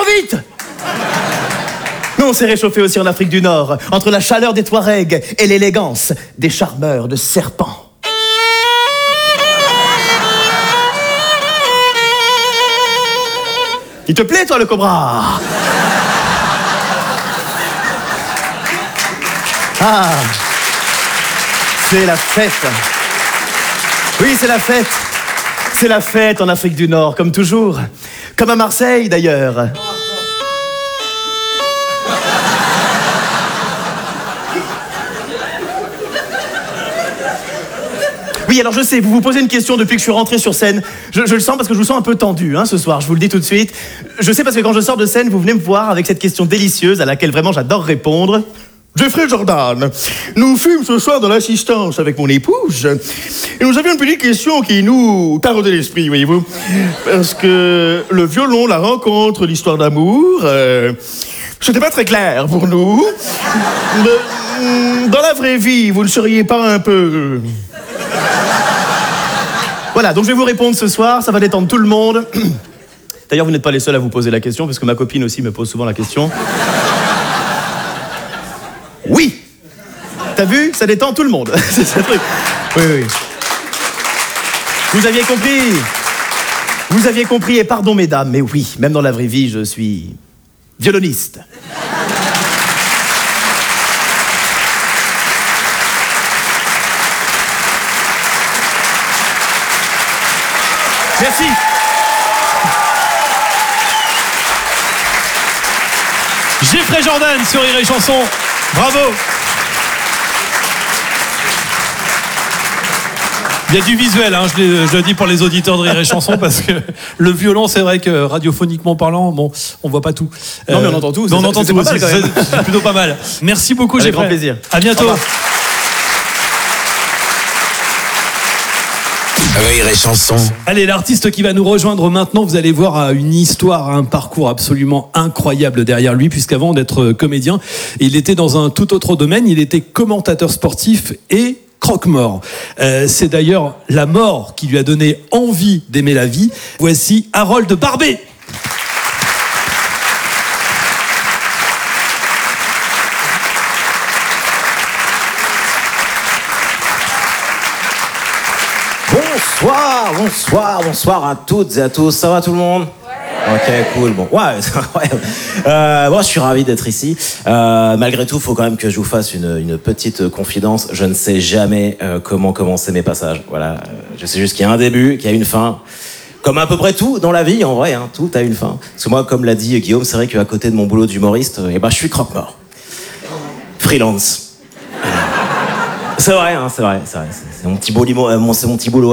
vite! Mais on s'est réchauffé aussi en Afrique du Nord, entre la chaleur des Touaregs et l'élégance des charmeurs de serpents. Il te plaît, toi, le cobra? Ah, c'est la fête. Oui, c'est la fête. C'est la fête en Afrique du Nord, comme toujours. Comme à Marseille, d'ailleurs. Oui, alors je sais, vous vous posez une question depuis que je suis rentré sur scène. Je le sens parce que je vous sens un peu tendu ce soir, je vous le dis tout de suite. Je sais parce que quand je sors de scène, vous venez me voir avec cette question délicieuse à laquelle vraiment j'adore répondre. Jeffrey Jordan, nous fûmes ce soir dans l'assistance avec mon épouse et nous avions une petite question qui nous taraudait l'esprit, voyez-vous. Parce que le violon, la rencontre, l'histoire d'amour, c'était pas très clair pour nous. Dans la vraie vie, vous ne seriez pas un peu... Voilà, donc je vais vous répondre ce soir, ça va détendre tout le monde. D'ailleurs, vous n'êtes pas les seuls à vous poser la question, parce que ma copine aussi me pose souvent la question. Oui! T'as vu? Ça détend tout le monde. C'est ce truc. Oui, oui. Vous aviez compris? Vous aviez compris, et pardon mesdames, mais oui, même dans la vraie vie, je suis violoniste. Merci. Jeffrey Jordan sur Rire et Chanson. Bravo. Il y a du visuel, je le dis pour les auditeurs de Rire et Chanson, parce que le violon, c'est vrai que radiophoniquement parlant, bon, on voit pas tout. Non, mais on entend tout. On entend tout, c'est plutôt pas mal. Merci beaucoup, Jeffrey. Avec grand plaisir. À bientôt. Rire et Chanson. Allez, l'artiste qui va nous rejoindre maintenant, vous allez voir une histoire, un parcours absolument incroyable derrière lui, puisqu'avant d'être comédien, il était dans un tout autre domaine, il était commentateur sportif et croque-mort. C'est d'ailleurs la mort qui lui a donné envie d'aimer la vie. Voici Harold Barbet. Bonsoir à toutes et à tous. Ça va tout le monde? Ouais. Ok, cool. Bon, ouais, c'est incroyable. Moi, je suis ravi d'être ici. Malgré tout, il faut quand même que je vous fasse une petite confidence. Je ne sais jamais comment commencer mes passages. Voilà, je sais juste qu'il y a un début, qu'il y a une fin. Comme à peu près tout dans la vie, en vrai, tout a une fin. Parce que moi, comme l'a dit Guillaume, c'est vrai qu'à côté de mon boulot d'humoriste, je suis croque-mort. Freelance. C'est vrai, c'est mon petit boulot.